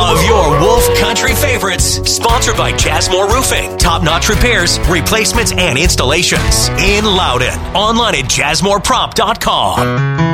of your Wolf Country favorites. Sponsored by Jasmore Roofing. Top-notch repairs, replacements, and installations. In Loudon. Online at jasmoreprop.com.